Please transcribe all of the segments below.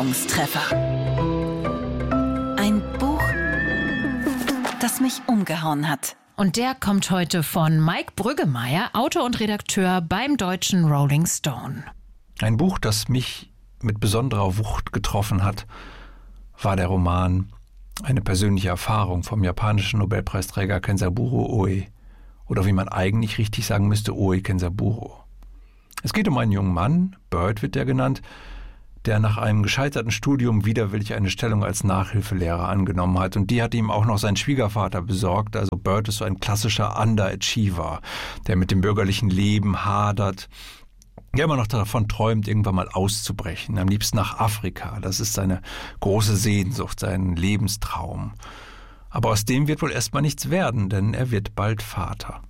Wirkungstreffer. Ein Buch, das mich umgehauen hat. Und der kommt heute von Mike Brüggemeier, Autor und Redakteur beim deutschen Rolling Stone. Ein Buch, das mich mit besonderer Wucht getroffen hat, war der Roman Eine persönliche Erfahrung vom japanischen Nobelpreisträger Kenzaburo Oe. Oder wie man eigentlich richtig sagen müsste, Oe Kenzaburo. Es geht um einen jungen Mann, Bird wird er genannt, der nach einem gescheiterten Studium widerwillig eine Stellung als Nachhilfelehrer angenommen hat. Und die hat ihm auch noch sein Schwiegervater besorgt. Also Bird ist so ein klassischer Underachiever, der mit dem bürgerlichen Leben hadert, der immer noch davon träumt, irgendwann mal auszubrechen. Am liebsten nach Afrika. Das ist seine große Sehnsucht, sein Lebenstraum. Aber aus dem wird wohl erstmal nichts werden, denn er wird bald Vater.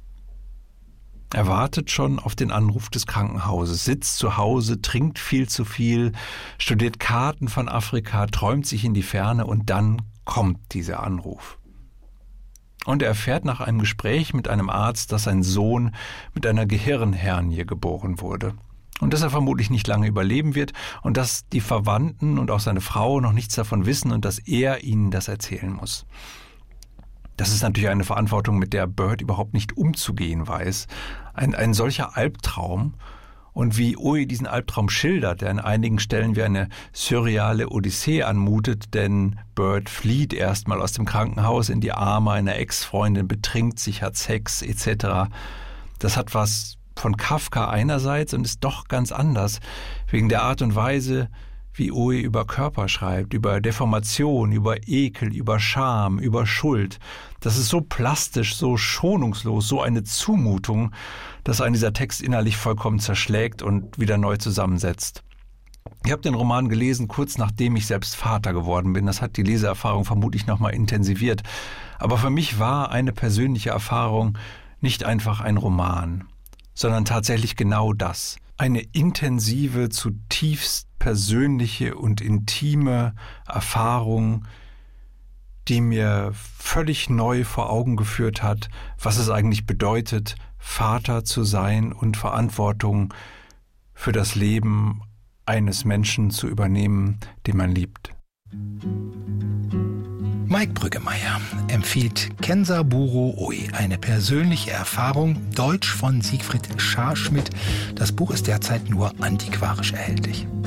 Er wartet schon auf den Anruf des Krankenhauses, sitzt zu Hause, trinkt viel zu viel, studiert Karten von Afrika, träumt sich in die Ferne und dann kommt dieser Anruf. Und er erfährt nach einem Gespräch mit einem Arzt, dass sein Sohn mit einer Gehirnhernie geboren wurde. Und dass er vermutlich nicht lange überleben wird und dass die Verwandten und auch seine Frau noch nichts davon wissen und dass er ihnen das erzählen muss. Das ist natürlich eine Verantwortung, mit der Bird überhaupt nicht umzugehen weiß. Ein solcher Albtraum. Und wie Oe diesen Albtraum schildert, der an einigen Stellen wie eine surreale Odyssee anmutet, denn Bird flieht erstmal aus dem Krankenhaus in die Arme einer Ex-Freundin, betrinkt sich, hat Sex etc. Das hat was von Kafka einerseits und ist doch ganz anders, wegen der Art und Weise, wie Oe über Körper schreibt, über Deformation, über Ekel, über Scham, über Schuld. Das ist so plastisch, so schonungslos, so eine Zumutung, dass einen dieser Text innerlich vollkommen zerschlägt und wieder neu zusammensetzt. Ich habe den Roman gelesen, kurz nachdem ich selbst Vater geworden bin. Das hat die Leseerfahrung vermutlich nochmal intensiviert. Aber für mich war eine persönliche Erfahrung nicht einfach ein Roman, sondern tatsächlich genau das. Eine intensive, zutiefst persönliche und intime Erfahrung, die mir völlig neu vor Augen geführt hat, was es eigentlich bedeutet, Vater zu sein und Verantwortung für das Leben eines Menschen zu übernehmen, den man liebt. Mike Brüggemeier empfiehlt Kenzaburo Oe, eine persönliche Erfahrung, Deutsch von Siegfried Scharschmidt. Das Buch ist derzeit nur antiquarisch erhältlich.